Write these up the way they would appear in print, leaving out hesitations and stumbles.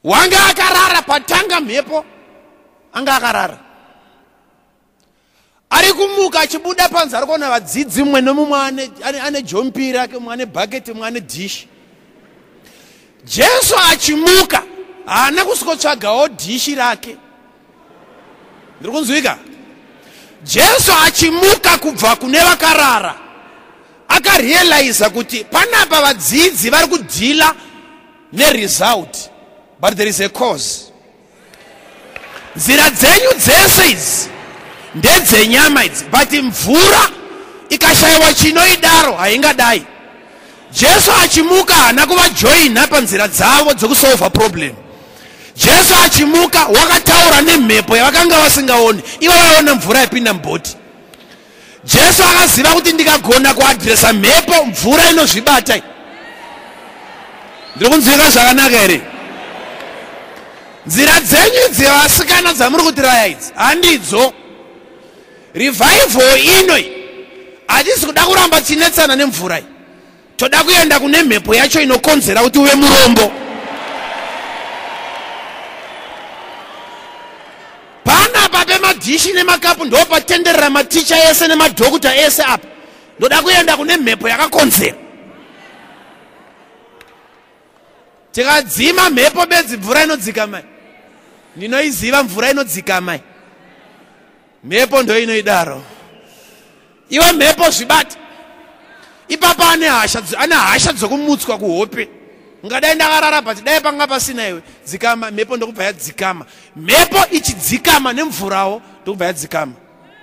wanga akarara patanga mhepo, anga akarara. Ari kumuka achibuda panze ari kuona vadzidzi mumwe nomumwe ane jompi rake, mumwe ane bhaketi, mumwe ane dhishi. Jesu achimuka haana kusikotsvagawo dhishi rake. Ndiri kunzwika? Jesu achimuka kubva kune vakarara akarealiza kuti panapa vadzidzi vari kudhila neresult, but there is a cause. Nzira dzenyu dzese idzi ndedzenyama idzi, but mvura ikashayiwa chinoidaro haingadai. Jesu achimuka haana kuvajoina panzira dzavo dzokusolva problem. Jesu achimuka wakataura nemhepo yavakanga vasingaoni, ivo vaiona mvura yapinda mubhoti. Jesu akaziva kuti ndikagona kuadhiresa mhepo, mvura inozvibata. Ndiri kunzwika zvakanaka here? Nzira dzenyu idzi vasikana dzamuri kutiraya idzi handidzo. Revival inoi hatisi kuda kuramba chinetsana nemvura iyi, toda kuenda kune mhepo yacho inokonzera kuti uve murombo. Panapa pemadhishi nemakapu ndo patenderera maticha ese nemadhokuta ese apa. Ndoda kuenda kune mhepo yakakonzera. Tikadzima mhepo bedzi mvura inodzika mai. Ndinoiziva mvura inodzika mai. Mhepo ndo inoidaro. Iwe mhepo zvibata. Ipapa ane hasha dzokumutswa kuhope. Ngadai ndakarara pati dai panga pasina iwe dzikama, mhepo ndokubva yadzikama. Mhepo ichidzikama nemvurawo ndokubva yadzikama.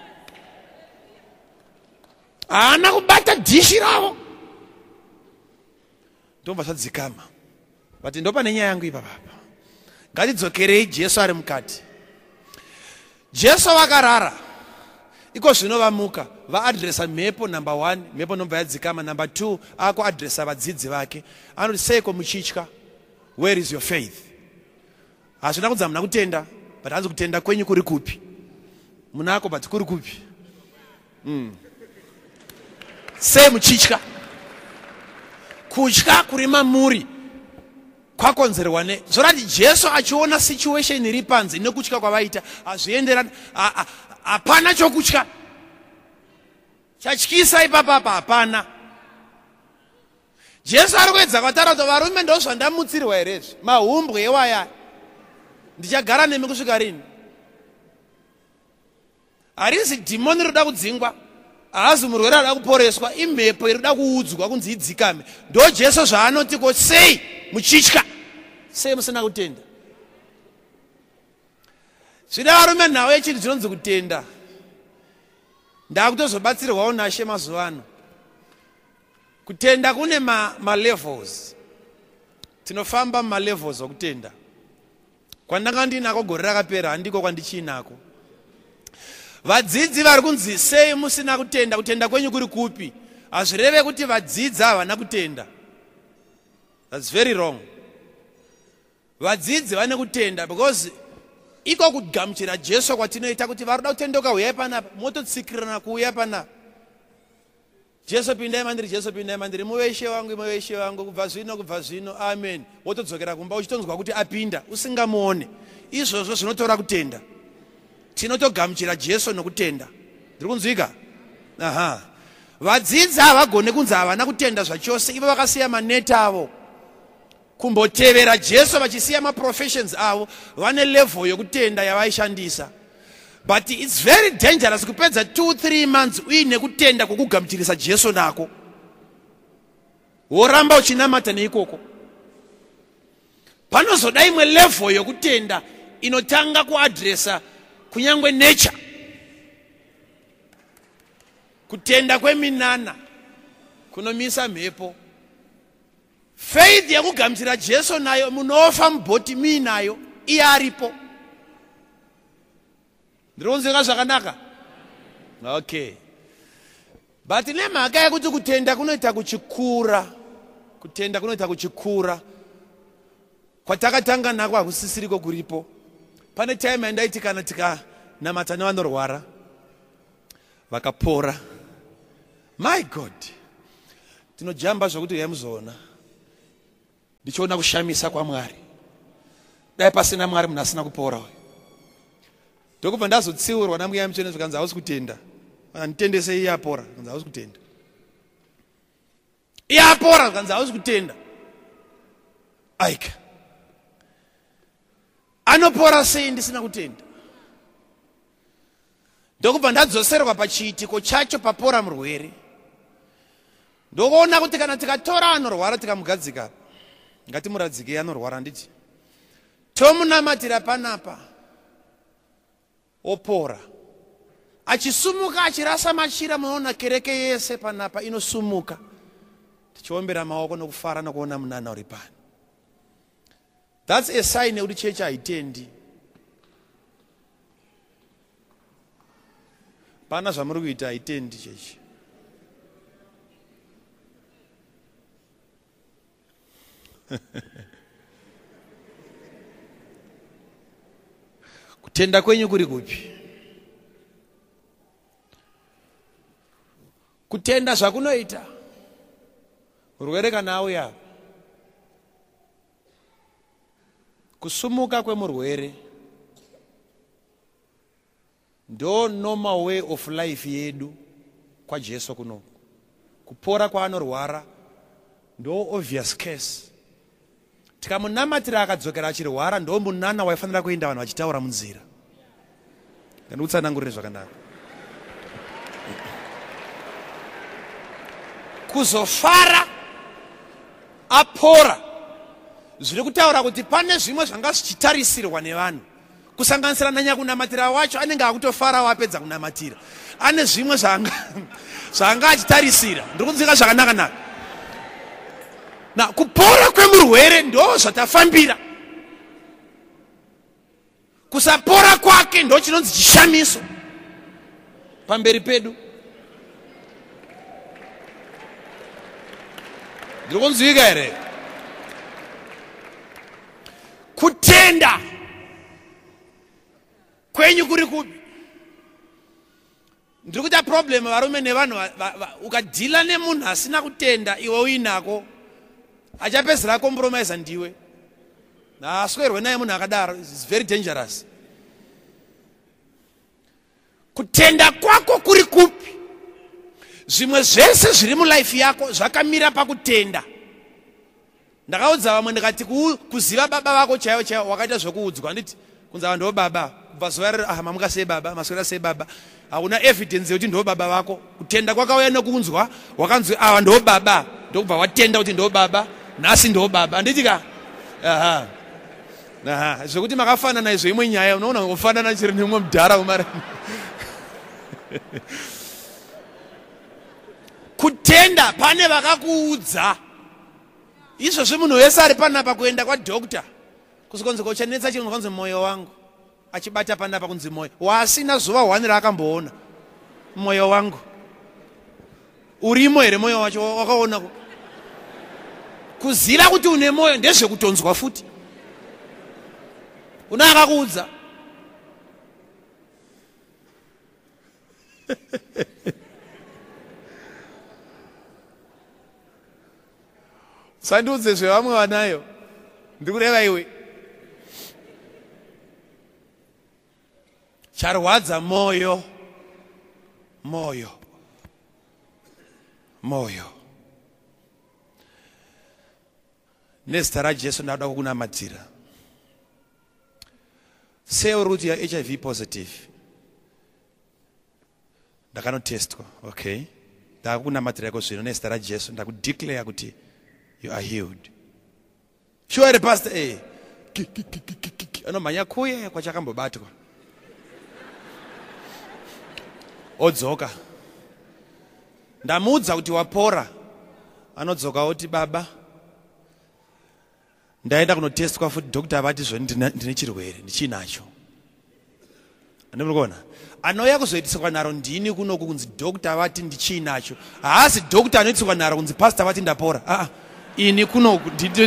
Haana kubata dhishi ravo ndokubva zvadzikama. But ndo pane nyaya yangu ipapa. Ngatidzokerei Jesu ari mukati. Jesu vakarara, iko zvino vamuka vaadresa mhepo number 1, mhepo ndobva yadzikama. Number 2, akuadresa vadzidzi vake. Anoti seiko muchitya? Where is your faith? Hazvina kunzi hamuna kutenda, but hanzi kutenda kwenyu kuri kupi? Munako but kuri kupi? Sei muchitya? Kutya kuri mamuri kwakonzerwa ne zvorati Jesu achiona situation iri panze nekutya kwavaita hazvienderani. Hapana chokutya chatyisa ipapa, hapana. Jesu ari kuedza kwataura kuti varume ndo zvandamutsirwa here, mahumbwe ewaya, ndichagara nemi kusvika rini? Harizi dhimoni rinoda kudzingwa, haazi murwere anoda kuporeswa, imhepo irida kuudzwa kunzi idzikame. Ndo Jesu zvaanoti ko sei muchitya, sei musina kutenda. Zvida varume nhau yechinhu chinonzi kutenda. Ndakutozobatsirwawo naShe mazuva ano. Kutenda kune ma-levels. Tinofamba ma-levels okutenda. Kwandanga ndinako gore rakapera handiko kwandichiinako. Vadzidzi vari kunzi sei musina kutenda, kutenda kwenyu kuri kupi? Hazvireve kuti vadzidzi havana kutenda. That's very wrong. Vadzidzi vane kutenda because iko kugamuchira Jesu kwatinoita kuti varoda kutendoka uyai panapa, mototsikirana kuuya panapa. Jesu pindai mandiri, Jesu pindai mandiri, muveshe wangu, kubva zvino, amen. Wotodzokera kumba uchitonzwa kuti apinda, usingamuone. Izvozvo zvinotora kutenda. Tinotogamuchira Jesu nokutenda. Ndiri kunzwika? Aha. Vadzidzi havagone kunzi havana kutenda zvachose, ivo vakasiya maneti avo kumbotevera Jesu, vachisiya ma-professions avo, vane level yokutenda yavaishandisa. But it's very dangerous kupedza 2-3 months uine kutenda kukugamuchirisa Jesu nako, woramba uchinamata neikoko. Panozoda imwe level yokutenda inotanga kuadresa kunyangwe nature, kutenda kweminana kunomisa mhepo. Faith yakugamuchira Jesu nayo munofa mubhoti minayo iyaripo. Ndironzeka zvakanaka? Okay. But nemhaka yekuti kutenda kunoita kuchikura, kutenda kunoita kuchikura, kwatakatanga nako hakusisiriko kuripo. Pane time yandaiti kana tikanamata nevanorwara vakapora, my God, tinojamba zvokuti yamuzoona ndichiona kushamisa kwaMwari. dai pasina Mwari munhu asina kupora uyu. Ndokubva ndazotsiurwa namweya mutsvene zvikanzi hausi kutenda. Nditendese iye apora, zvikanzi hausi kutenda. Iye apora, zvikanzi hausi kutenda. Aika. Anopora sei ndisina kutenda? Ndokubva ndadzoserwa pachiitiko chacho papora murwere. Ndokuona kuti kana tikatora anorwara tikamugadzika, ngatimuradzike anorwara nditi. Tomunamatira panapa opora. Achisumuka achirasa machira, munoona kereke yese panapa inosumuka. Tichiombera maoko nokufara nokuona munana uri pano. That's a sign yekuti chechi haitendi. Pana zvamuri kuita haitendi chechi. Kutenda kwenyu kuri kupi? Kutenda zvakunoita urwere kana auya, kusumuka kwemurwere ndo normal way of life yedu kwa Jesu kuno. Kupora kwaanorwara ndo obvious case. Tikamunamatira akadzokera achirwara ndo munana waifanira kuenda vanhu vachitaura munzira. Ngandikutsanangurire zvakanaka. Kuzofara apora zviri kutaura kuti pane zvimwe zvanga zvichitarisirwa nevanhu, kusanganisira nanyakunamatira wacho anenge akutofara wapedza kunamatira. Ane zvimwe zvanga achitarisira. Ndiri kunzika zvakanaka naka. Na kupora kwemurwere ndo zvatafambira. Kusapora kwake ndo chinonzi chishamiso pamberi pedu. Ndiri kunzwika here? Kutenda kwenyu kuri kupi? Ndiri kuita problem varume nevanhu ukadhila nemunhu asina kutenda iwe uinako, achapedzera compromise ndiwe. Aswerwe naye munhu akadaro, it's very dangerous. Kutenda kwako kuri kupi? Zvimwe zvese zviri mulife yako zvakamira pakutenda. Ndakaudza vamwe ndikati kuziva baba vako chaiwo chaiwo wakaita zvokuudzwa. Nditi kunza vanhu ndo baba, kubva zuva rero mamuka sei baba, maswera sei baba, hauna evidence yekuti ndo baba vako. Kutenda kwakauya nokunzwa, wakanzwi ava ndo baba, ndokubva watenda kuti ndo baba, nhasi ndo baba. Nditi ka zvokuti makafanana izvo imwe nyaya, unoona kufanana chiri nemwe mudhara umare. Kutenda pane vakakuudza. Izvozvi munhu wese ari panapa kuenda kwadhokta kuzikonzi kochanetsa chinhu kunzi mwoyo wangu, achibata panapa kunzi mwoyo. Wasina zuva 1 raakamboona mwoyo wangu. Urimo here mwoyo wacho? Wakaona kuzira kuti une mwoyo ndezvekutonzwa futi. Una akakuudza. Sandiudze zvevamwe vanayo. Ndikureva iwe. Charwadza moyo. Moyo. Moyo. Nezita raJesu ndauda kukunamatira. Seuri kuti HIV positive. Ndakanotestwa, okay. Ndakunamatira zvino nezita raJesu ndakudeclare kuti you are healed. Sure the pastor anomhanya kuye kwachakambobatwa. Odzoka. Ndamuudza kuti wapora. Anodzoka oti baba, ndaenda kunotestwa futi doctor vati zvoni ndine chirwere ndichinacho. Andimukona. Anouya kuzoitiswa naro ndini kuno kunzi doctor vati ndichinacho. Haasi doctor anoitiswa naro kunzi pastor vati ndapora. Ini kuno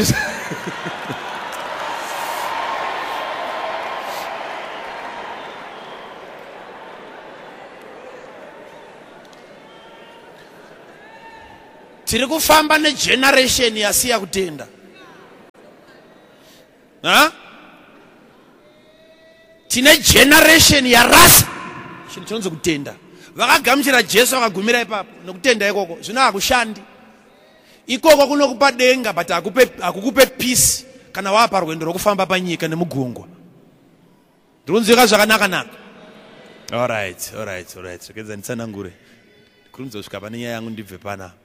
tiri kufamba negeneration yasiya kutenda. tine generation yarasa chinhu chinonzi kutenda. Vakagamuchira Jesu vakagumira ipapo nokutenda ikoko zvino hakushandi. Ikoko kunokupa denga but hakukupe peace kana wapa rwendo rwokufamba panyika nemugungwa. Ndikunzwika zvakanaka. All right. Rekedza nditsanangure. Kurunzosvika pane nyaya yangu ndibve pana.